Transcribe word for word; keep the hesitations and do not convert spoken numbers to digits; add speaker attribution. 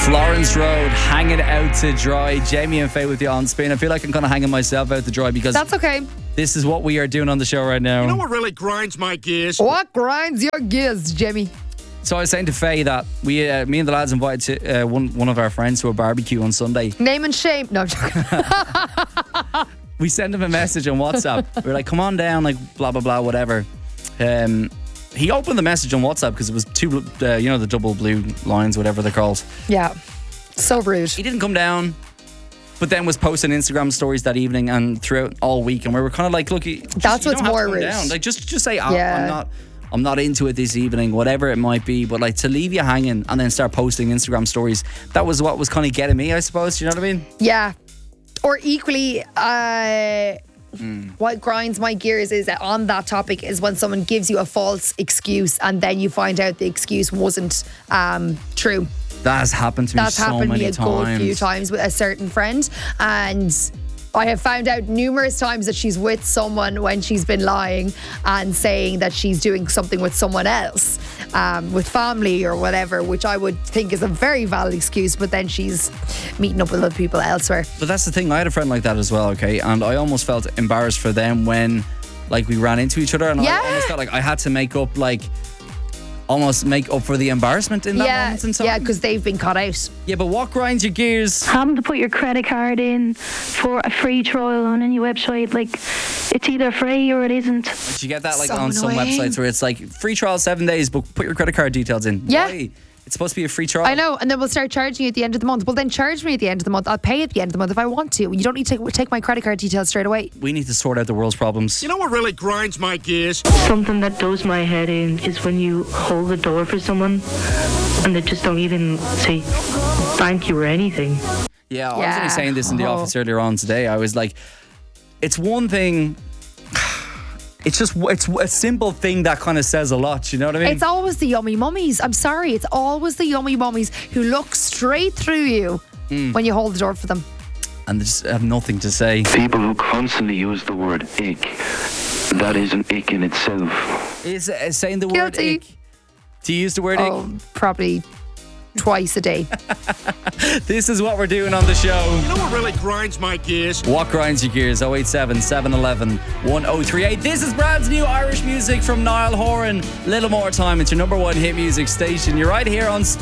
Speaker 1: Florence Road, hanging out to dry. Jamie and Faye with you on Spin. I feel like I'm kind of hanging myself out to dry because
Speaker 2: That's okay.
Speaker 1: this is what we are doing on the show right now.
Speaker 3: You know what really grinds my gears?
Speaker 2: What grinds your gears, Jamie?
Speaker 1: So I was saying to Faye that we, uh, me and the lads invited to, uh, one one of our friends to a barbecue on Sunday.
Speaker 2: Name and shame. No, I'm joking.
Speaker 1: We sent him a message on WhatsApp. We were like, come on down, like blah, blah, blah, whatever. Um, he opened the message on WhatsApp because it was two, uh, you know, the double blue lines, whatever they're called.
Speaker 2: Yeah. So rude.
Speaker 1: He didn't come down, but then was posting Instagram stories that evening and throughout all week. And we were kind of like, look, you just,
Speaker 2: That's
Speaker 1: you
Speaker 2: what's
Speaker 1: don't have
Speaker 2: more
Speaker 1: to come
Speaker 2: rude.
Speaker 1: down. Like, just, just say, oh,
Speaker 2: Yeah.
Speaker 1: I'm not. I'm not into it this evening, whatever it might be. But like to leave you hanging and then start posting Instagram stories, that was what was kind of getting me, I suppose. You know what I mean?
Speaker 2: Yeah. Or equally, uh,
Speaker 1: Mm.
Speaker 2: what grinds my gears is that on that topic is when someone gives you a false excuse and then you find out the excuse wasn't um, true.
Speaker 1: That has happened to me
Speaker 2: That's
Speaker 1: so
Speaker 2: happened to
Speaker 1: many
Speaker 2: me a
Speaker 1: times.
Speaker 2: good few times with a certain friend, and I have found out numerous times that she's with someone when she's been lying and saying that she's doing something with someone else, um, with family or whatever, which I would think is a very valid excuse, but then she's meeting up with other people elsewhere.
Speaker 1: But that's the thing. I had a friend like that as well, okay? And I almost felt embarrassed for them when like we ran into each other and
Speaker 2: Yeah.
Speaker 1: I almost felt like I had to make up like almost make up for the embarrassment in that
Speaker 2: yeah,
Speaker 1: moment in time.
Speaker 2: yeah, because they've been cut out.
Speaker 1: Yeah, but what grinds your gears?
Speaker 4: Having to put your credit card in for a free trial on any website, like it's either free or it isn't.
Speaker 1: Did you get that like
Speaker 2: So
Speaker 1: on some
Speaker 2: annoying.
Speaker 1: websites where it's like free trial seven days, but put your credit card details in?
Speaker 2: Yeah.
Speaker 1: Why? It's supposed to be a free trial.
Speaker 2: I know, and then we'll start charging you at the end of the month. Well, then charge me at the end of the month. I'll pay at the end of the month if I want to. You don't need to take, take my credit card details straight away.
Speaker 1: We need to sort out the world's problems.
Speaker 3: You know what really grinds my gears?
Speaker 4: Something that does my head in is when you hold the door for someone and they just don't even say thank you or anything.
Speaker 1: Yeah, I was
Speaker 2: Yeah.
Speaker 1: only saying this in the
Speaker 2: Oh.
Speaker 1: office earlier on today. I was like, it's one thing. It's just it's a simple thing that kind of says a lot. You know what I mean?
Speaker 2: It's always the yummy mummies. I'm sorry. It's always the yummy mummies who look straight through you
Speaker 1: Hmm.
Speaker 2: when you hold the door for them.
Speaker 1: and they just have nothing to say.
Speaker 5: People who constantly use the word ick, that is an ick in itself.
Speaker 1: Is uh, saying the word
Speaker 2: Guilty.
Speaker 1: ick? Do you use the word
Speaker 2: Oh, probably twice a day.
Speaker 1: ick? This is what we're doing on the show.
Speaker 3: You know what really grinds my gears?
Speaker 1: What grinds your gears? oh eight seven, seven one one, one oh three eight. This is brand new Irish music from Niall Horan. Little more time. It's your number one hit music station. You're right here on Spin.